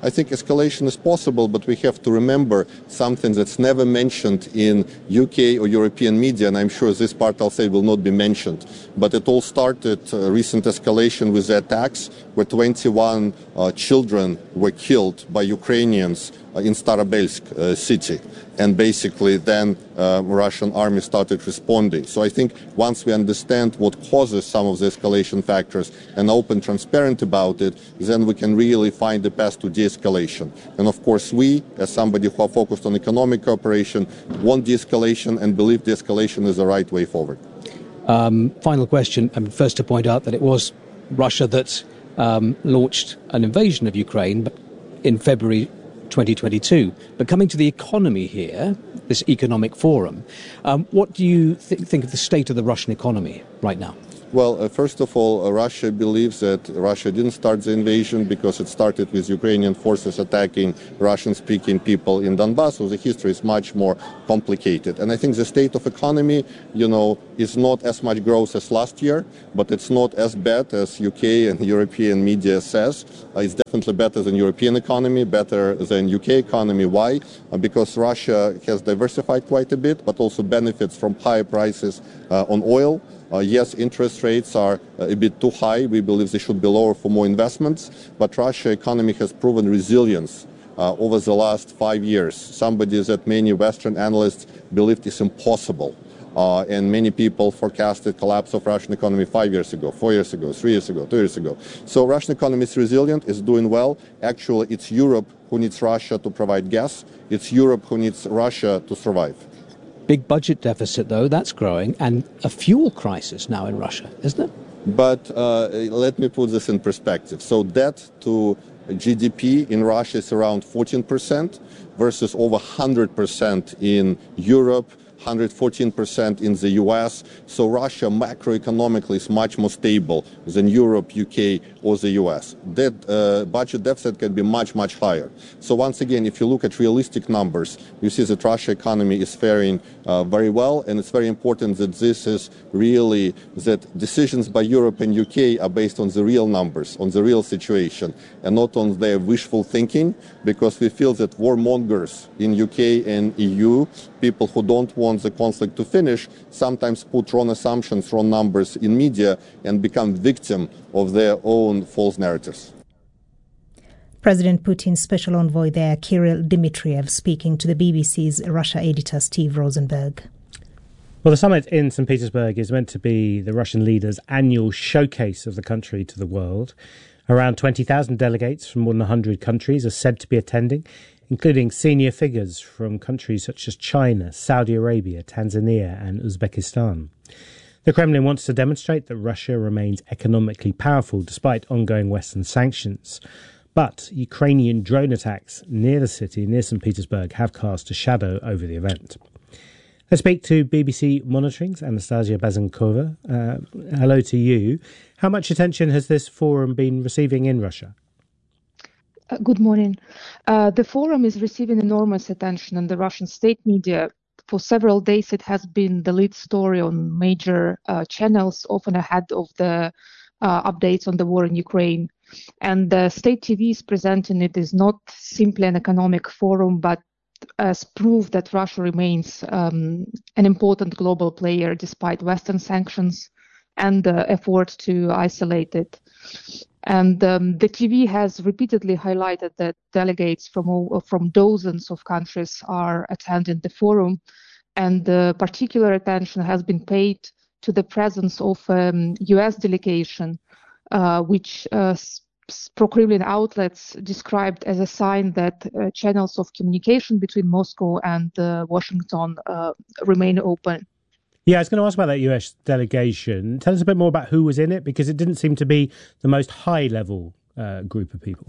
I think escalation is possible, but we have to remember something that's never mentioned in U K or European media, and I'm sure this part I'll say will not be mentioned. But it all started, uh, recent escalation with the attacks where twenty-one uh, children were killed by Ukrainians uh, in Starobelsk uh, city. And basically then uh, Russian army started responding. So I think once we understand what causes some of the escalation factors and open, transparent about it, then we can really find the path to de-escalation. And of course we, as somebody who are focused on economic cooperation, want de-escalation and believe de-escalation is the right way forward. Um, final question. I mean, first to point out that it was Russia that um, launched an invasion of Ukraine in February twenty twenty-two. But coming to the economy here, this economic forum, um, what do you th- think of the state of the Russian economy right now? Well, uh, first of all, uh, Russia believes that Russia didn't start the invasion because it started with Ukrainian forces attacking Russian-speaking people in Donbass, so the history is much more complicated. And I think the state of economy, you know, is not as much growth as last year, but it's not as bad as U K and European media says. Uh, it's definitely better than European economy, better than U K economy. Why? Uh, because Russia has diversified quite a bit, but also benefits from higher prices uh, on oil. Uh, yes, interest rates are uh, a bit too high. We believe they should be lower for more investments. But Russia's economy has proven resilience uh, over the last five years. Somebody that many Western analysts believed is impossible. Uh, and many people forecasted collapse of Russian economy five years ago, four years ago, three years ago, two years ago. So Russian economy is resilient, is doing well. Actually, it's Europe who needs Russia to provide gas. It's Europe who needs Russia to survive. Big budget deficit, though, that's growing, and a fuel crisis now in Russia, isn't it? But uh, let me put this in perspective. So debt to G D P in Russia is around fourteen percent versus over one hundred percent in Europe, one hundred fourteen percent in the U S. So Russia macroeconomically is much more stable than Europe, U K, or the U S. That uh, budget deficit can be much, much higher. So once again, if you look at realistic numbers, you see that Russia's economy is faring uh, very well, and it's very important that this is really, that decisions by Europe and U K are based on the real numbers, on the real situation, and not on their wishful thinking, because we feel that warmongers in U K and E U, people who don't want the conflict to finish, sometimes put wrong assumptions, wrong numbers in media and become victim of their own false narratives. President Putin's special envoy there, Kirill Dmitriev, speaking to the B B C's Russia editor Steve Rosenberg. Well, the summit in Saint Petersburg is meant to be the Russian leaders' annual showcase of the country to the world. Around twenty thousand delegates from more than one hundred countries are said to be attending, including senior figures from countries such as China, Saudi Arabia, Tanzania and Uzbekistan. The Kremlin wants to demonstrate that Russia remains economically powerful despite ongoing Western sanctions. But Ukrainian drone attacks near the city, near Saint Petersburg, have cast a shadow over the event. Let's speak to B B C Monitoring's Anastasia Bazankova. Uh, hello to you. How much attention has this forum been receiving in Russia? Uh, good morning. Uh, the forum is receiving enormous attention in the Russian state media. For several days, it has been the lead story on major uh, channels, often ahead of the uh, updates on the war in Ukraine. And the state T V is presenting it as not simply an economic forum, but as proof that Russia remains um, an important global player despite Western sanctions and the effort to isolate it. And um, the T V has repeatedly highlighted that delegates from all, from dozens of countries are attending the forum, and uh, particular attention has been paid to the presence of um, U S delegation, uh, which uh, pro-Kremlin outlets described as a sign that uh, channels of communication between Moscow and uh, Washington uh, remain open. Yeah, I was going to ask about that U S delegation. Tell us a bit more about who was in it, because it didn't seem to be the most high-level uh, group of people.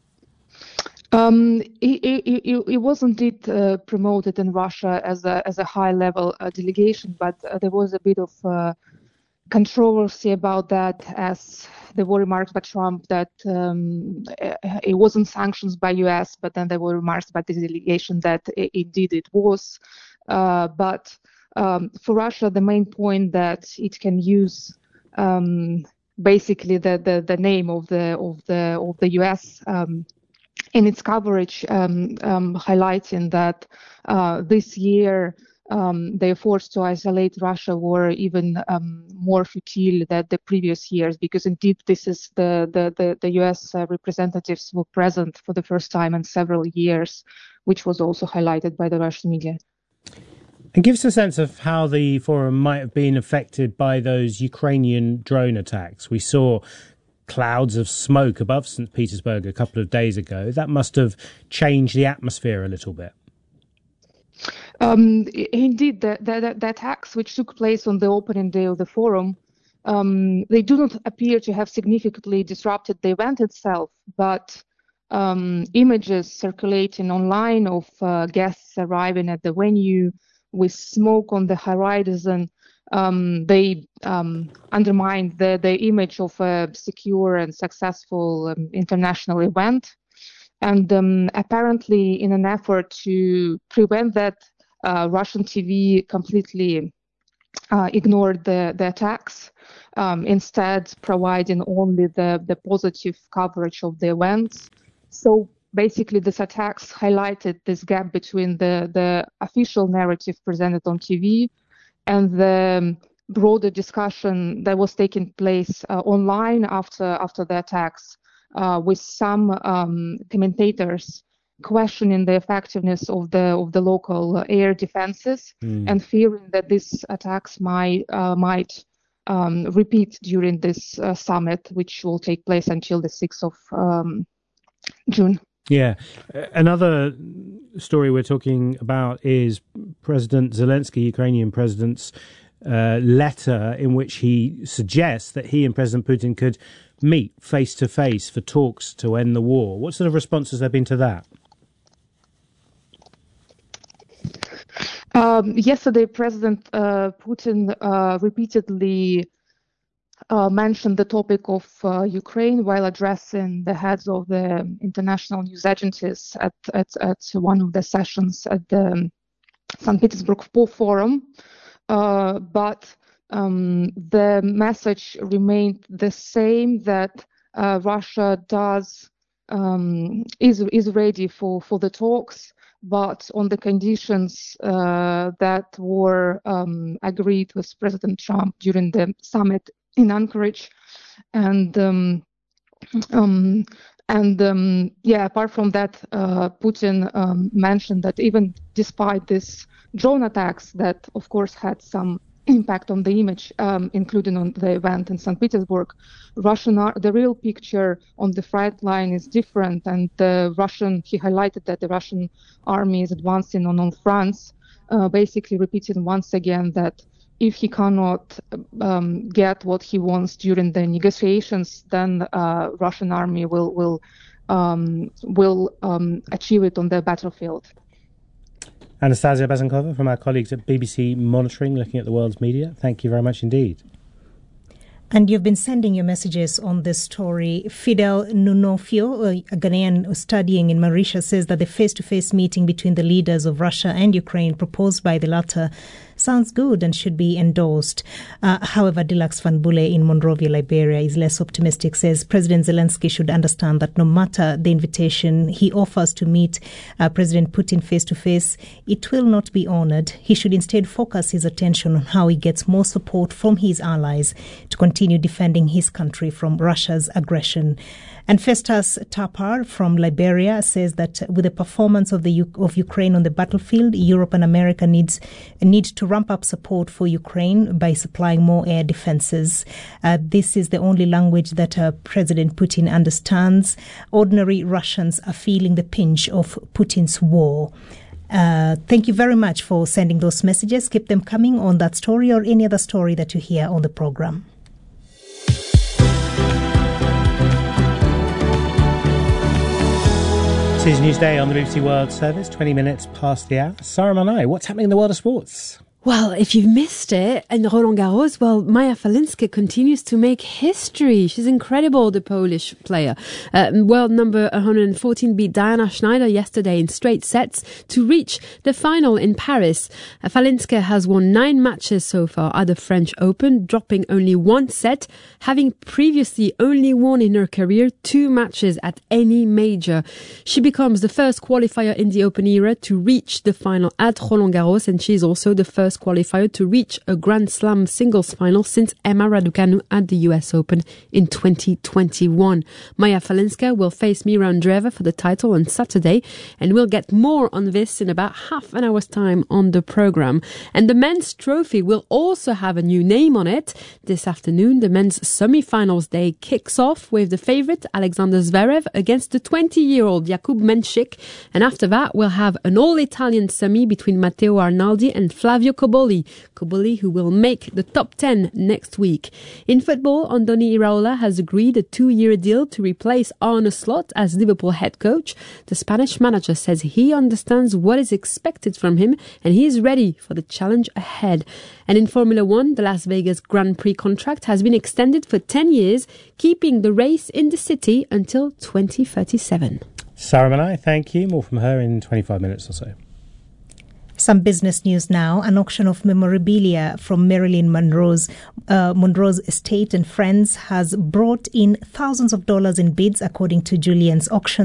Um, it, it, it was indeed uh, promoted in Russia as a as a high-level uh, delegation, but uh, there was a bit of uh, controversy about that, as there were remarks by Trump that um, it wasn't sanctions by U S, but then there were remarks by the delegation that it, indeed it was. Uh, but um, for Russia, the main point that it can use um, basically the, the, the name of the of the of the U S um, in its coverage, um, um, highlighting that uh, this year um, the efforts to isolate Russia were even um, more futile than the previous years, because indeed this is the, the, the, the U S uh, representatives were present for the first time in several years, which was also highlighted by the Russian media. And give us a sense of how the forum might have been affected by those Ukrainian drone attacks. We saw clouds of smoke above Saint Petersburg a couple of days ago. That must have changed the atmosphere a little bit. Um, indeed, the, the, the attacks which took place on the opening day of the forum, um, they do not appear to have significantly disrupted the event itself, but um, images circulating online of uh, guests arriving at the venue with smoke on the horizon, um, they um, undermined the, the image of a secure and successful um, international event. And um, apparently, in an effort to prevent that, uh, Russian T V completely uh, ignored the, the attacks, um, instead providing only the, the positive coverage of the events. So basically, these attacks highlighted this gap between the, the official narrative presented on T V and the broader discussion that was taking place uh, online after after the attacks, uh, with some um, commentators questioning the effectiveness of the of the local air defenses mm. and fearing that these attacks might uh, might um, repeat during this uh, summit, which will take place until the sixth of um, June. Yeah. Another story we're talking about is President Zelensky, Ukrainian president's uh, letter in which he suggests that he and President Putin could meet face-to-face for talks to end the war. What sort of response has there been to that? Um, yesterday, President uh, Putin uh, repeatedly Uh, mentioned the topic of uh, Ukraine while addressing the heads of the international news agencies at, at, at one of the sessions at the Saint Petersburg Forum. Uh, but um, the message remained the same, that uh, Russia does um, is is ready for, for the talks, but on the conditions uh, that were um, agreed with President Trump during the summit in Anchorage. And um, um, and um, yeah, apart from that, uh, Putin um, mentioned that even despite these drone attacks that of course had some impact on the image, um, including on the event in Saint Petersburg, Russian ar- the real picture on the front line is different. And the Russian, he highlighted that the Russian army is advancing on all fronts, uh, basically repeating once again that if he cannot um, get what he wants during the negotiations, then uh, Russian army will will um, will um, achieve it on the battlefield. Anastasia Bezenkova from our colleagues at B B C Monitoring, looking at the world's media. Thank you very much indeed. And you've been sending your messages on this story. Fidel Nunofio, a Ghanaian studying in Mauritius, says that the face-to-face meeting between the leaders of Russia and Ukraine proposed by the latter sounds good and should be endorsed. Uh, however, Dilax Van Bule in Monrovia, Liberia, is less optimistic, says President Zelensky should understand that no matter the invitation he offers to meet uh, President Putin face-to-face, it will not be honoured. He should instead focus his attention on how he gets more support from his allies to continue defending his country from Russia's aggression. And Festus Tapar from Liberia says that with the performance of the U- of Ukraine on the battlefield, Europe and America needs need to ramp up support for Ukraine by supplying more air defenses. Uh, this is the only language that uh, President Putin understands. Ordinary Russians are feeling the pinch of Putin's war. Uh, thank you very much for sending those messages. Keep them coming on that story or any other story that you hear on the program. This is Newsday on the B B C World Service, twenty minutes past the hour. Sarah Manai, what's happening in the world of sports? Well, if you've missed it, and Roland Garros, well, Maja Falinska continues to make history. She's incredible, the Polish player. Uh, world number one hundred fourteen beat Diana Schneider yesterday in straight sets to reach the final in Paris. Uh, Falinska has won nine matches so far at the French Open, dropping only one set, having previously only won in her career two matches at any major. She becomes the first qualifier in the Open era to reach the final at Roland Garros, and she's also the first qualifier to reach a Grand Slam singles final since Emma Raducanu at the U S Open in twenty twenty-one. Maja Falinska will face Mira Andreeva for the title on Saturday, and we'll get more on this in about half an hour's time on the program. And the men's trophy will also have a new name on it. This afternoon, the men's semi-finals day kicks off with the favourite Alexander Zverev against the twenty-year-old Jakub Menchik, and after that, we'll have an all-Italian semi between Matteo Arnaldi and Flavio Cobolli. Cobolli, who will make the top ten next week. In football, Andoni Iraola has agreed a two-year deal to replace Arne Slot as Liverpool head coach. The Spanish manager says he understands what is expected from him and he is ready for the challenge ahead. And in Formula One, the Las Vegas Grand Prix contract has been extended for ten years, keeping the race in the city until twenty thirty-seven. Sarah Manai, thank you. More from her in twenty-five minutes or so. Some business news now. An auction of memorabilia from Marilyn Monroe's uh, Monroe's estate and friends has brought in thousands of dollars in bids, according to Julian's Auction.